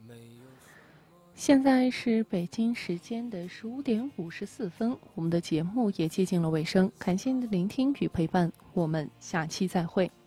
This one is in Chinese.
现在是北京时间的15:54，我们的节目也接近了尾声，感谢您的聆听与陪伴，我们下期再会。